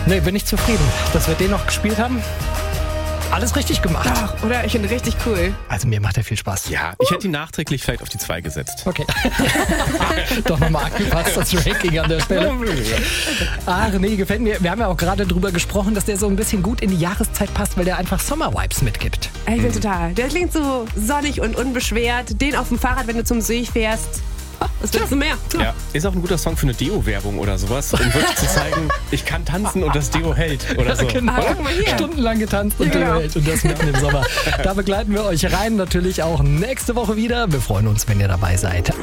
Nee, bin ich zufrieden, dass wir den noch gespielt haben. Alles richtig gemacht. Doch, oder? Ich finde richtig cool. Also mir macht er viel Spaß. Ja, ich hätte ihn nachträglich vielleicht auf die 2 gesetzt. Okay. Doch nochmal angepasst, das Ranking an der Stelle. Ach nee, gefällt mir. Wir haben ja auch gerade drüber gesprochen, dass der so ein bisschen gut in die Jahreszeit passt, weil der einfach Sommer-Vibes mitgibt. Ich bin total. Der klingt so sonnig und unbeschwert. Den auf dem Fahrrad, wenn du zum See fährst. Was willst du mehr? Ja, ist auch ein guter Song für eine Deo-Werbung oder sowas, um wirklich zu zeigen, ich kann tanzen und das Deo hält oder so. Genau. Guck mal hier. Stundenlang getanzt und Ja, genau. Welt und das mitten im Sommer. Da begleiten wir euch rein natürlich auch nächste Woche wieder. Wir freuen uns, wenn ihr dabei seid.